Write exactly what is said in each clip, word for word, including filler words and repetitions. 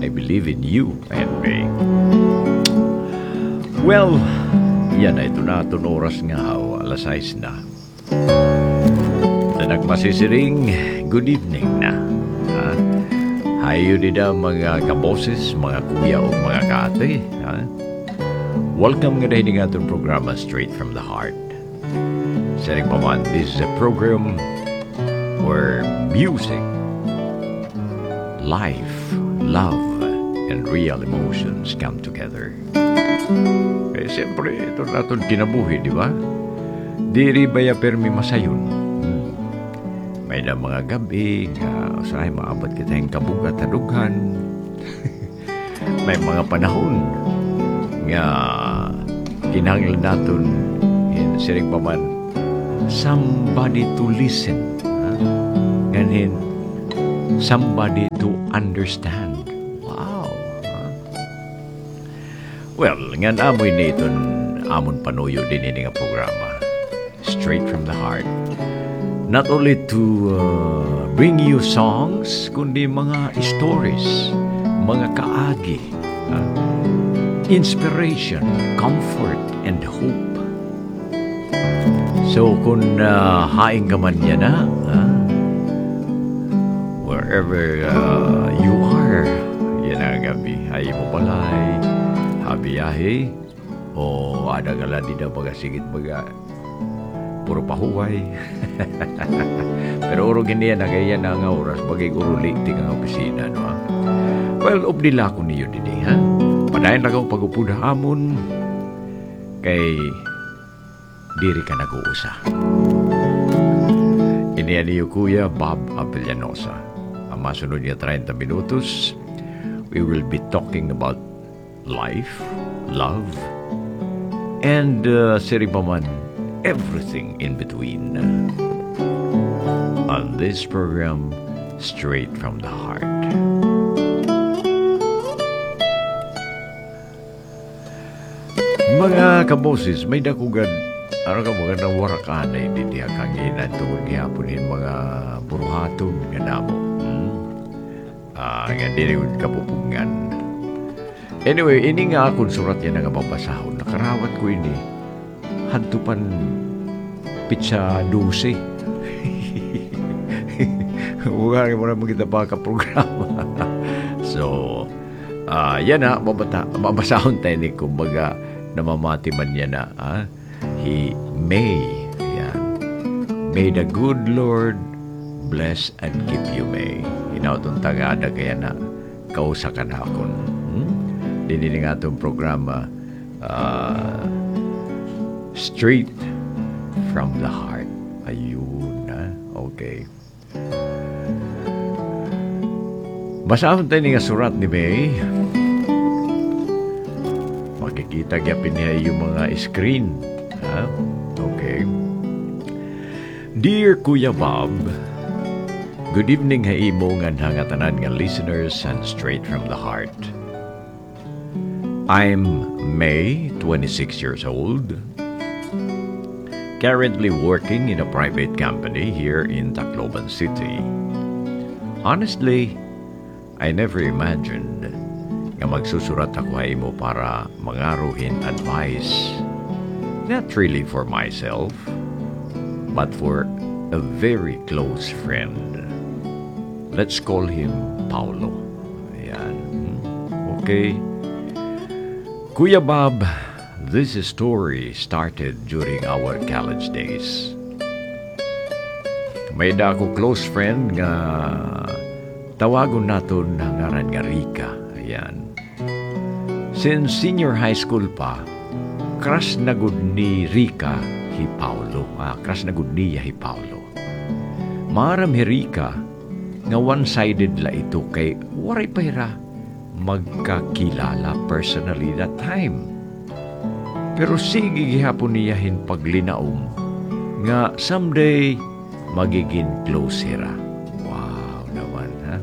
I believe in you and me. Well, yan na ito na itong oras nga, o, alas sais na. Na nagmasisiring, good evening na. Ha? Hayo nila mga kaboses, mga kuya o mga kate. Ha? Welcome nga dahil nga itong programa Straight from the Heart. Setting pa man, this is a program where music, life, love, and real emotions come together. Eh, siyempre, ito na itong kinabuhi, di ba? Diri baya permi masayon. Hmm. May na mga gabi, nga, usahay maabot kita yung kabugat at dughan. May mga panahon, nga, kinahanglan natin, in siring pa man, somebody to listen. Ha? Nganin, somebody to understand. Wow. Huh? Well, ngan amoy na iton amon panuyo din ini nga programa. Straight from the Heart. Not only to uh, bring you songs, kundi mga stories, mga kaagi, huh? Inspiration, comfort, and hope. So kung uh, haing ka man niya na, huh? Wherever uh, you are, yan ang gabi. Ay mo palay, habiyahe, o adagala di na magasigit baga, puro pahuway. Pero urog hindi yan, nagaya na nga oras, bagay urulik, di kang opisina, no ha? Well, obdila ko niyo didi, ha? Padayon lang akong pag-upuda amon, kay diri ka nag-uusa. Iniyan niyo Kuya Bob Avellanosa. Ang masunod niya thirty minutos, we will be talking about life, love, and uh, siripaman, everything in between. On this program, Straight from the Heart. Mga kaboses, may dakugan, ano ka mga nang warakanay, hindi diya kanginan tungkol gihaponin mga buruhatong nga namo. Hmm? Ah, nga diniwid kapupungan. Anyway, ini nga akong surat yan nga mabasahon. Nakarawat ko ini. Hantupan pitsa dose. Huwag mo na kita pa ka-programa. So, ah, yan na, mabata, mabasahon tayo ni kumbaga, namamati man niya na, ah, He may, yan, may the good Lord bless and keep you may. Inautong tagada kaya na, kausakan hakon. Hmm? Diniling atong programa, uh, Straight from the Heart. Ayun na, okay. Basahon tayo nga surat ni May. Makikita gyapin niya yung mga screen. Ha? Okay. Dear Kuya Bob, good evening ha imo nga hangatanan nga listeners and Straight from the Heart. I'm May, twenty-six years old, currently working in a private company here in Tacloban City. Honestly, I never imagined nga magsusurat ako ay mo para mangaruhin advice. Not really for myself, but for a very close friend. Let's call him Paulo. Ayan. Okay. Kuya Bob, this story started during our college days. May da ako close friend nga tawagon naton na ngaran nga Rika. Ayan. Since senior high school pa, crush na gud ni Rika hi Paulo. Ah, crush na gud niya hi Paulo. Maram hi Rika nga one-sided la ito kay waray pahira magkakilala personally that time. Pero sige gihapon niya hin paglinaom nga someday magiging close hira. Wow naman, ha?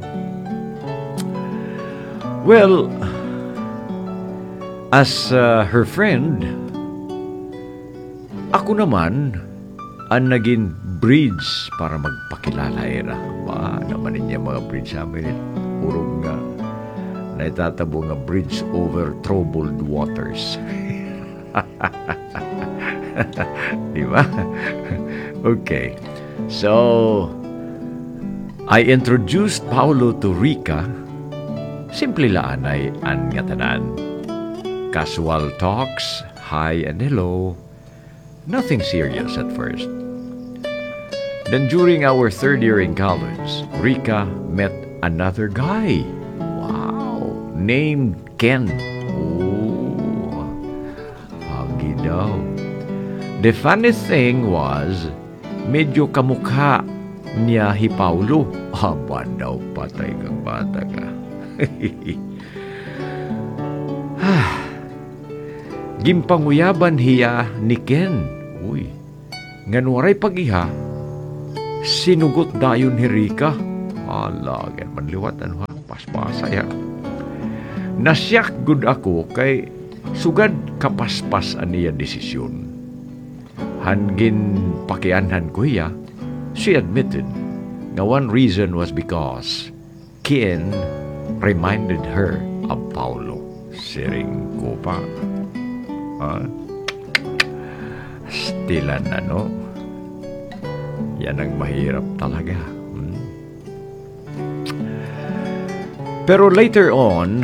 Well, as uh, her friend, ako naman ang naging bridge para magpakilala era. Ba naman niya mga bridge sa amin. Urong nga na itatabo nga bridge over troubled waters. Di ba? Okay. So, I introduced Paulo to Rica. Simple laan ay an nga tanan. Casual talks, hi and hello. Nothing serious at first. Then during our third year in college, Rica met another guy. Wow! Named Ken. Oh, hagi daw. The funny thing was, medyo kamukha niya hi Paulo. Aba daw, patay kang bata ka. Gimpanguyaban hiya ni Ken. Uy, nganwaray pagiha, sinugot dayon ni Rica. Ala, gan manliwatan ha, paspasay ha. Nasyak gud ako kay sugad kapaspas aniya desisyon. Hangin pakianhan ko hiya, she admitted na one reason was because Ken reminded her of Paulo. Siring ko pa. Ha? Stilan na, no? Yan ang mahirap talaga. Hmm? Pero later on,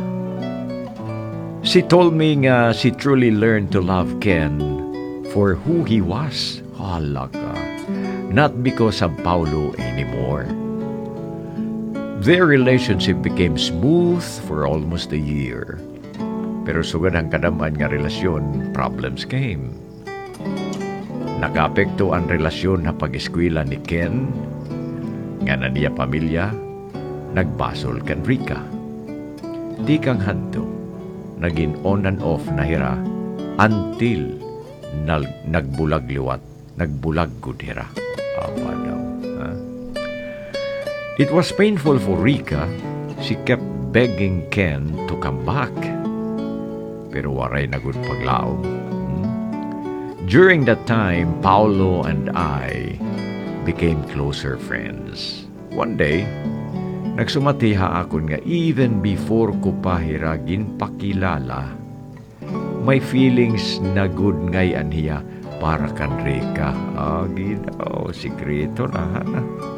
she told me nga she truly learned to love Ken for who he was. Hala ka. Not because of Paulo anymore. Their relationship became smooth for almost a year. Pero sugad ang kadaman nga relasyon, problems came. Nag-apekto ang relasyon na pag-eskwela ni Ken, nga na niya pamilya, nagbasol kan Rica. Di kang hanto, naging on and off na hira, until nag nagbulag liwat, nagbulag gud hira. Apa daw, ha? It was painful for Rica. She kept begging Ken to come back. Pero waray na gud paglaom. Hmm? During that time, Paulo and I became closer friends. One day, nagsumatiha akon nga even before ko pa hiragin pakilala, may feelings na good ngay anhiya para kan Rica. Agi daw, sikreto na ha.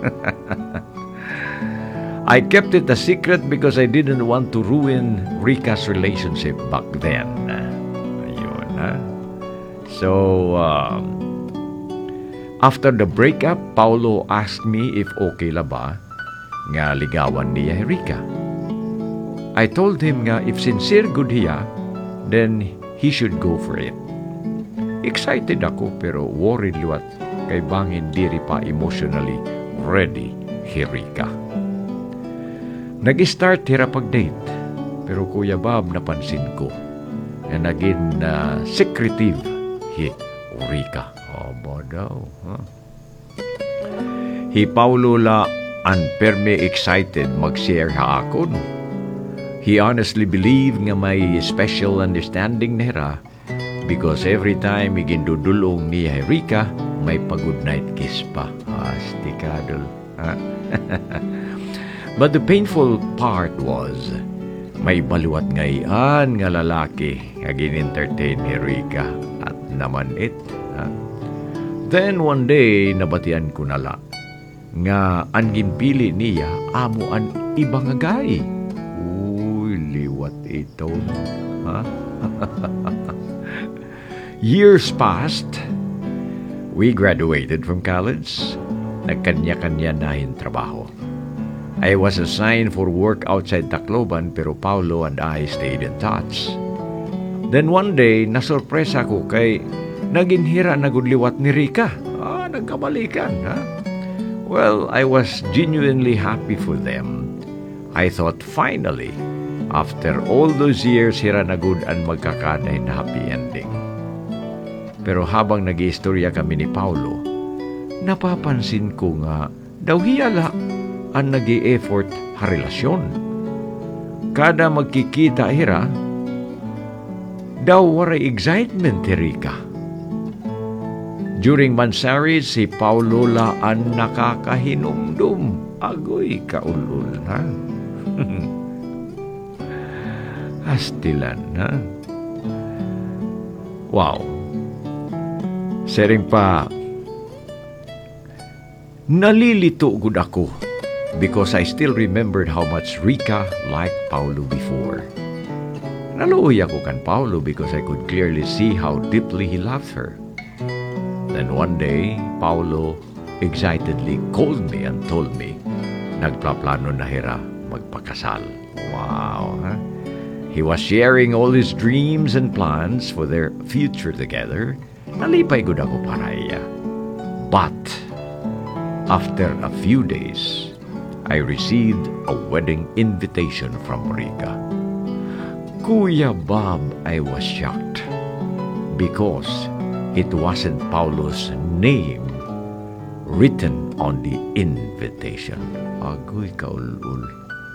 I kept it a secret because I didn't want to ruin Rica's relationship back then. Ayun, ha? So, um, after the breakup, Paulo asked me if okay la ba nga ligawan niya Rica. I told him nga if sincere good hiya, then he should go for it. Excited ako pero worried liwat kay bangin diri pa emotionally ready hi Rica. Nag-start hira pag-date, pero Kuya Bob napansin ko na naging uh, secretive hi Rica. O ba daw, ha? Hi Paulo la unperme excited mag-share ha akon. He honestly believed nga may special understanding na hira because every time igindudulong niya hi Rica, may pag-good night kiss pa. Astikadol, ha? But the painful part was, may baluat ngayon nga lalaki nga gin-entertain ni Rica at naman it. Ha? Then one day, nabatian ko nala nga ang ginpili niya amo an ibang agay. Uy, liwat ito. Ha? Years passed. We graduated from college. Nagkanya-kanya na yung trabaho. I was assigned for work outside Tacloban pero Paulo and I stayed in touch. Then one day, nasurpresa ko kay naginhira na gudliwat ni Rica. Ah, nagkabalikan, ha? Well, I was genuinely happy for them. I thought finally, after all those years, hira na gud ang magkakanay na happy ending. Pero habang nag-iistorya kami ni Paulo, napapansin ko nga daw hiyala ang nag-i-effort ha relasyon. Kada magkikita hira, daw waray excitement ti Rica. During Mansaris, si Paulo la ang nakakahinumdum. Agoy kaulul, ha? Astilan, ha? Wow. Sering pa, nalilito gud ako because I still remembered how much Rica liked Paulo before. Naluoy ako kan Paulo because I could clearly see how deeply he loved her. Then one day, Paulo excitedly called me and told me nagplaplano na hira magpakasal. Wow, huh? He was sharing all his dreams and plans for their future together. Nalipay gud ako para iya. But, after a few days, I received a wedding invitation from Rica. Kuya Bob, I was shocked because it wasn't Paulo's name written on the invitation. Agoy kaulul.